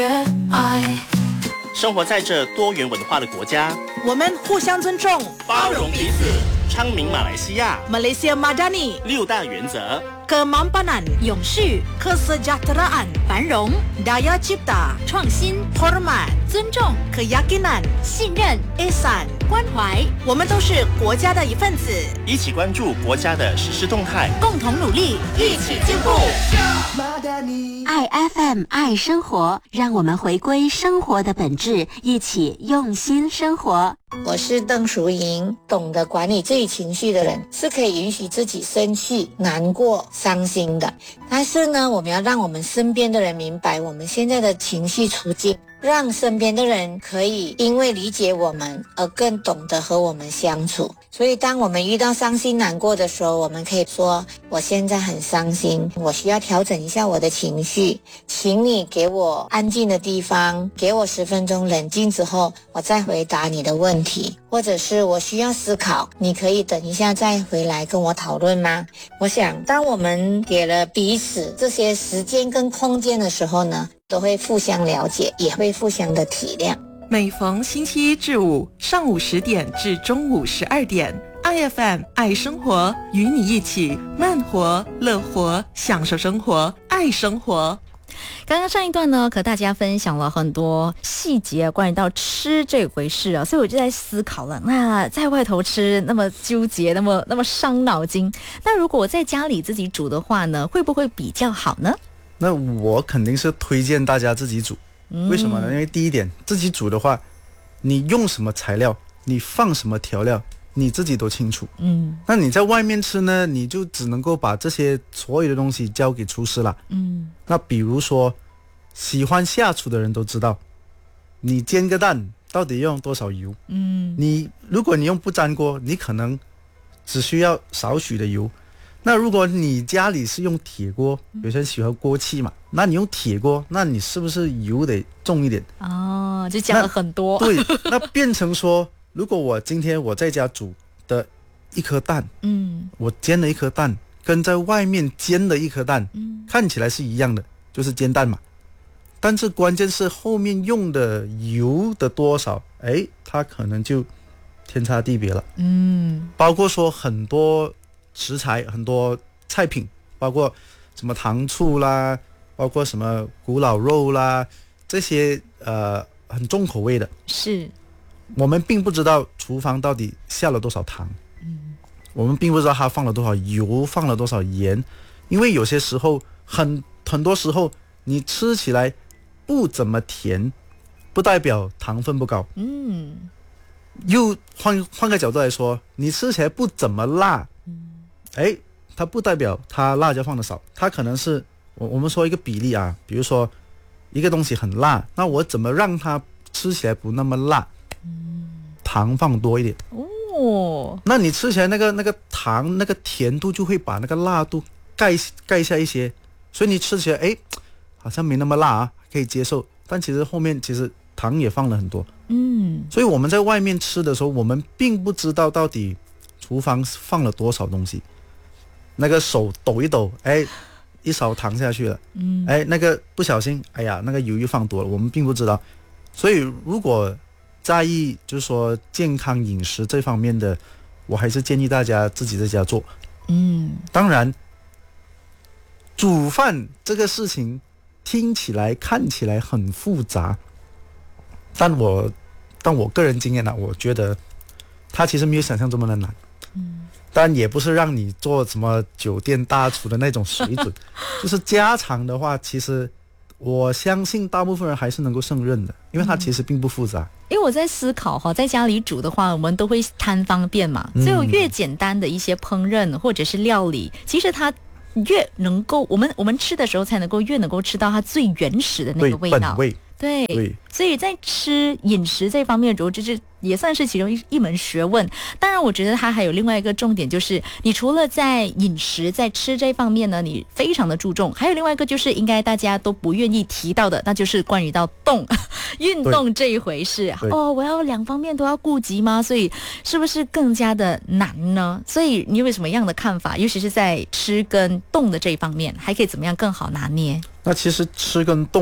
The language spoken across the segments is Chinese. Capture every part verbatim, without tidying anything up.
生活在这多元文化的国家， 我们互相尊重， 包容彼此。昌明马来西亚 Malaysia Madani 六大原则 ：Kemampanan 永续、 Kesejahteraan 繁荣、 Daya Cipta 创新、 Hormat 尊重、 Keyakinan 信任、 Ihsan 关怀。 我们都是国家的一份子， 一起关注国家的实施动态， 共同努力， 一起进步。 爱 F M 爱生活，让我们回归生活的本质，一起用心生活。 我是邓淑莹，懂得管理自己情绪的人是可以允许自己生气、难过、伤心的。但是呢，我们要让我们身边的人明白我们现在的情绪处境，让身边的人可以因为理解我们而更懂得和我们相处。所以当我们遇到伤心难过的时候，我们可以说，我现在很伤心，我需要调整一下我的情绪，请你给我安静的地方，给我十分钟冷静之后，我再回答你的问题。或者是我需要思考，你可以等一下再回来跟我讨论吗？我想当我们给了彼此这些时间跟空间的时候呢，都会互相了解，也会互相的体谅。 每逢星期一至五上午十点至中午十二点， I F M 爱生活，与你一起慢活乐活，享受生活，爱生活。 刚刚上一段呢，和大家分享了很多细节关于到吃这回事啊，所以我就在思考了，那在外头吃那么纠结，那么那么伤脑筋，那如果我在家里自己煮的话呢，会不会比较好呢？ 那我肯定是推荐大家自己煮，为什么呢？因为第一点，自己煮的话，你用什么材料，你放什么调料，你自己都清楚。嗯，那你在外面吃呢，你就只能够把这些所有的东西交给厨师了。嗯，那比如说喜欢下厨的人都知道，你煎个蛋到底用多少油？嗯，你如果你用不粘锅，你可能只需要少许的油。那如果你家里是用铁锅，有些人喜欢锅气嘛，那你用铁锅，那你是不是油得重一点？ 哦，就加了很多。 对，那变成说，如果我今天我在家煮的一颗蛋，嗯，我煎了一颗蛋，跟在外面煎的一颗蛋，嗯，看起来是一样的，就是煎蛋嘛。但是关键是后面用的油的多少，哎，它可能就天差地别了。嗯，包括说很多食材，很多菜品，包括什么糖醋啦，包括什么古老肉啦，这些呃很重口味的， 是我们并不知道厨房到底下了多少糖，嗯，我们并不知道它放了多少油，放了多少盐，因为有些时候很很多时候你吃起来不怎么甜，不代表糖分不高，嗯，又换换个角度来说，你吃起来不怎么辣，哎，它不代表它辣椒放的少，它可能是我我们说一个比例啊，比如说一个东西很辣，那我怎么让它吃起来不那么辣？嗯，糖放多一点哦，那你吃起来那个那个糖那个甜度就会把那个辣度盖盖下一些，所以你吃起来哎好像没那么辣啊，可以接受，但其实后面其实糖也放了很多，嗯，所以我们在外面吃的时候，我们并不知道到底厨房放了多少东西。那个手抖一抖，哎，一勺糖下去了，嗯，哎，那个不小心，哎呀，那个油又放多了，我们并不知道。所以如果在意就是说健康饮食这方面的，我还是建议大家自己在家做。嗯，当然，煮饭这个事情听起来看起来很复杂，但我但我个人经验呢、啊，我觉得它其实没有想象这么的难。嗯。但也不是让你做什么酒店大厨的那种水准，就是家常的话，其实我相信大部分人还是能够胜任的，因为它其实并不复杂。 因为我在思考哈，在家里煮的话，我们都会贪方便嘛，所以越简单的一些烹饪或者是料理，其实它越能够我们我们吃的时候才能够越能够吃到它最原始的那个味道， 本味。 对，对，所以在吃饮食这方面，这这也算是其中 一, 一门学问。当然，我觉得它还有另外一个重点，就是你除了在饮食、在吃这方面呢，你非常的注重，还有另外一个就是应该大家都不愿意提到的，那就是关于到动运动这一回事。哦，我要两方面都要顾及吗？所以是不是更加的难呢？所以你有什么样的看法？尤其是在吃跟动的这一方面，还可以怎么样更好拿捏？ 那其实吃跟动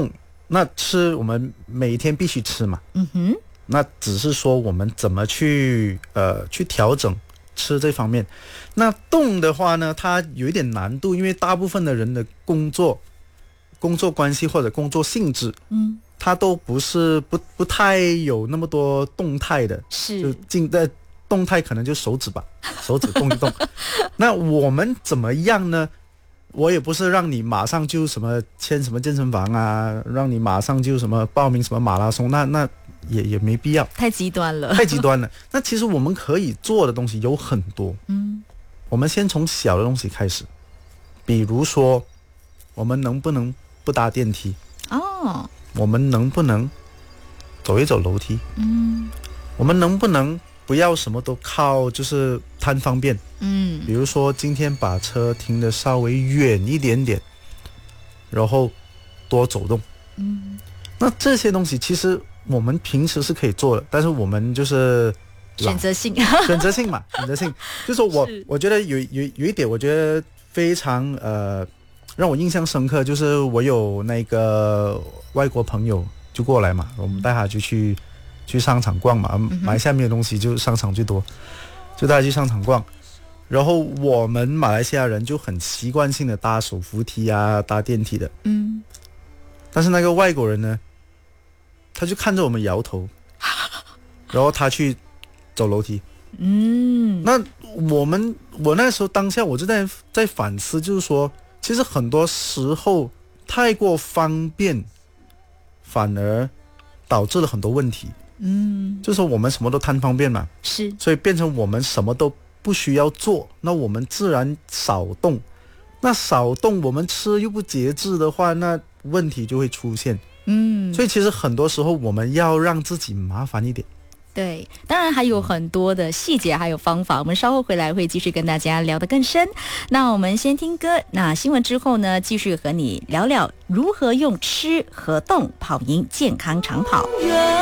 那吃我们每天必须吃嘛， 嗯哼， 那只是说我们怎么去呃去调整吃这方面。那动的话呢，它有一点难度，因为大部分的人的工作工作关系或者工作性质， 嗯， 它都不是不不太有那么多动态的，就是静在动态可能就手指吧，手指动一动。那我们怎么样呢？我也不是让你马上就什么签什么健身房啊，让你马上就什么报名什么马拉松，那那也也没必要， 太极端了， 太极端了。那其实我们可以做的东西有很多， 嗯， 我们先从小的东西开始，比如说我们能不能不搭电梯？ 哦， 我们能不能走一走楼梯？ 嗯， 我们能不能不要什么都靠就是贪方便？ 嗯， 比如说今天把车停得稍微远一点点，然后多走动。 嗯， 那这些东西其实我们平时是可以做的，但是我们就是选择性， 选择性嘛，选择性。就是说我我觉得有有有一点，我觉得非常呃让我印象深刻，就是我有那个外国朋友就过来嘛，我们带他就去去商场逛嘛，马来西亚没有东西就商场最多，就带他去商场逛。然后我们马来西亚人就很习惯性的搭手扶梯啊，搭电梯的， 嗯， 但是那个外国人呢，他就看着我们摇头，然后他去走楼梯。 嗯， 那我们我那时候当下我就在在反思，就是说，其实很多时候太过方便，反而导致了很多问题。 嗯， 就是说我们什么都贪方便嘛， 是， 所以变成我们什么都不需要做，那我们自然少动。那少动，我们吃又不节制的话，那问题就会出现。 嗯， 所以其实很多时候我们要让自己麻烦一点。 对，当然还有很多的细节还有方法，我们稍后回来会继续跟大家聊得更深。那我们先听歌，那新闻之后呢，继续和你聊聊如何用吃和动跑赢健康长跑。